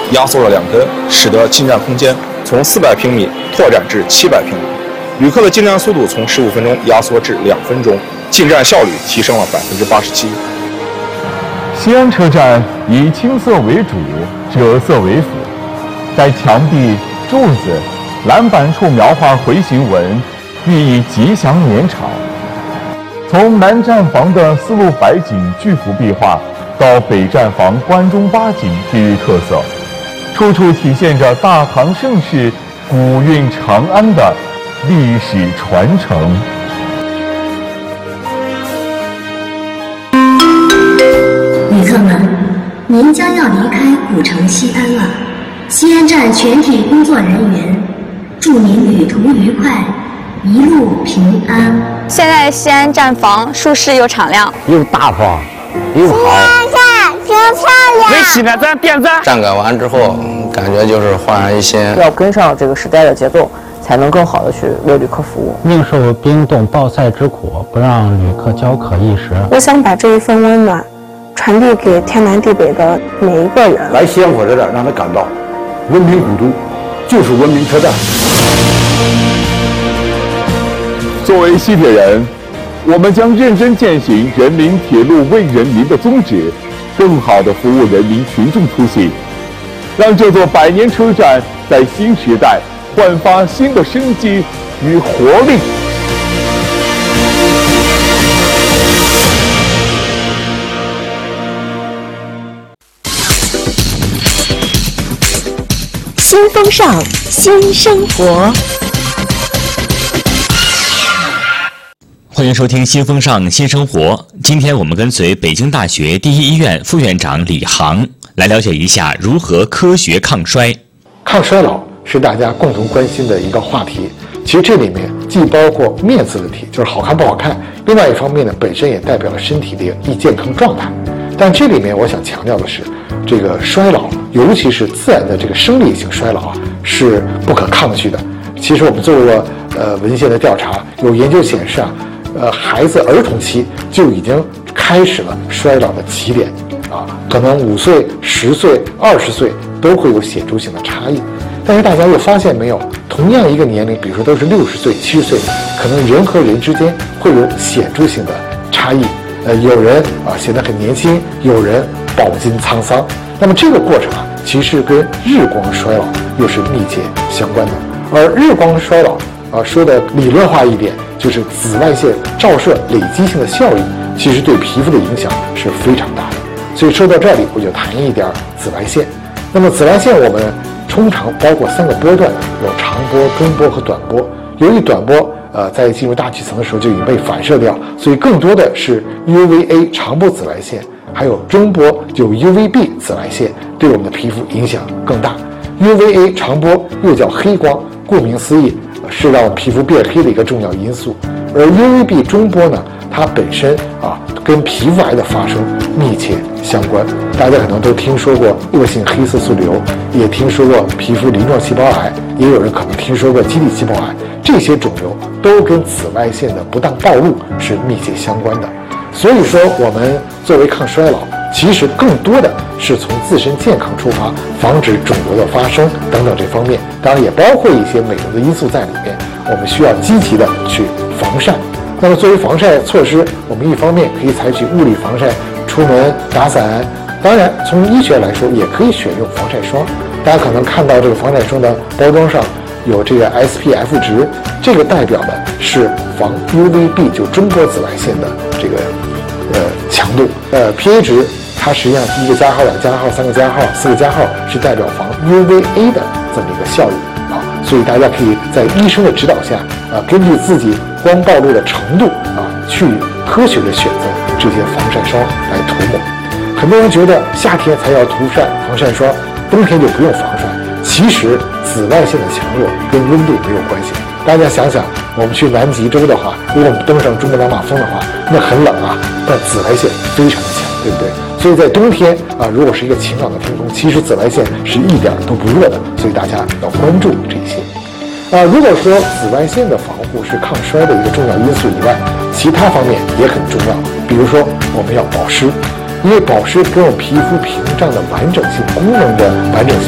压缩了2根，使得进站空间从400平米拓展至700平米，旅客的进站速度从15分钟压缩至2分钟，进站效率提升了87%。 西安车站以青色为主，赭色为辅，在墙壁、柱子、栏板处描画回形纹，寓意吉祥年长。从南站房的丝路白锦巨幅壁画，到北站房关中八景地域特色，处处体现着大唐盛世、古韵长安的历史传承。 旅客们，您将要离开古城西安了。西安站全体工作人员祝您旅途愉快，一路平安。 现在的西安站房舒适又敞亮， 又大方又好。 西安站挺漂亮。 为西安站点赞。 站改完之后，感觉就是焕然一新。 要跟上这个时代的节奏，才能更好的去为旅客服务。 宁受冰冻暴晒之苦，不让旅客焦渴一时。 我想把这一份温暖传递给天南地北的每一个人。 来西安火车站，让他感到文明古都就是文明车站。 作为西铁人，我们将认真践行人民铁路为人民的宗旨，更好地服务人民群众出行，让这座百年车站在新时代焕发新的生机与活力。 新风尚，新生活。 欢迎收听新风尚新生活。今天我们跟随北京大学第一医院副院长李航来了解一下如何科学抗衰。 抗衰老是大家共同关心的一个话题。其实这里面既包括面子问题，就是好看不好看；另外一方面呢，本身也代表了身体的易健康状态。但这里面我想强调的是，这个衰老，尤其是自然的这个生理性衰老啊，是不可抗拒的。其实我们做过文献的调查，有研究显示啊。孩子儿童期就已经开始了衰老的起点啊，可能5岁、10岁、20岁都会有显著性的差异。但是大家又发现没有，同样一个年龄，比如说都是60岁、70岁，可能人和人之间会有显著性的差异。有人啊显得很年轻，有人饱经沧桑。那么这个过程啊，其实跟日光衰老又是密切相关的。而日光衰老啊，说的理论化一点，就是紫外线照射累积性的效应，其实对皮肤的影响是非常大的。所以说到这里，我就谈一点紫外线。那么紫外线我们通常包括3个波段，有长波、中波和短波。由于短波在进入大气层的时候就已经被反射掉，所以更多的是 UVA 长波紫外线，还有中波就 UVB 紫外线，对我们的皮肤影响更大。UVA 长波又叫黑光，顾名思义，是让我们皮肤变黑的一个重要因素。而 UVB 中波呢，它本身啊跟皮肤癌的发生密切相关。大家可能都听说过恶性黑色素瘤，也听说过皮肤鳞状细胞癌，也有人可能听说过基底细胞癌。这些肿瘤都跟紫外线的不当暴露是密切相关的。所以说，我们作为抗衰老，其实更多的是从自身健康出发，防止肿瘤的发生等等这方面，当然也包括一些美容的因素在里面。我们需要积极的去防晒。那么作为防晒措施，我们一方面可以采取物理防晒，出门打伞。当然，从医学来说，也可以选用防晒霜。大家可能看到这个防晒霜的包装上有这个 SPF 值，这个代表的是防 UVB 就中波紫外线的这个强度。PA 值它实际上1个加号、2个加号、3个加号、4个加号是代表防 UVA 的这么一个效应啊。所以大家可以在医生的指导下根据自己光暴露的程度去科学的选择这些防晒霜来涂抹。很多人觉得夏天才要涂晒防晒霜，冬天就不用防晒。其实紫外线的强弱跟温度没有关系。大家想想，我们去南极洲的话，如果我们登上珠穆朗玛峰的话，那很冷啊，但紫外线非常的强，对不对？所以在冬天如果是一个晴朗的天空，其实紫外线是一点都不弱的，所以大家要关注这些。如果说紫外线的防护是抗衰的一个重要因素以外，其他方面也很重要。比如说，我们要保湿，因为保湿跟我们皮肤屏障的完整性、功能的完整性